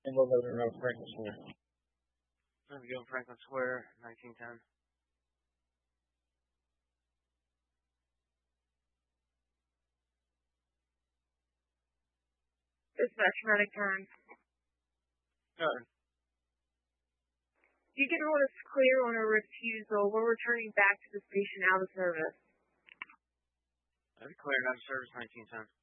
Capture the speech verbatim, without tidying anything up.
eleven Franklin Square. Abigail Franklin Square, nineteen ten. Dispatch medic time. Good. You can hold us clear on a refusal. We're returning back to the station out of service. I've declared out of service nineteen ten.